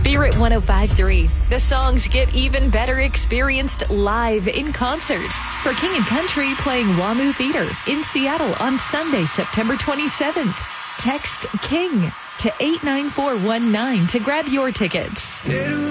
Spirit 105.3. The songs get even better experienced live in concert. For King and Country playing WAMU Theater in Seattle on Sunday, September 27th. Text KING to 89419 to grab your tickets.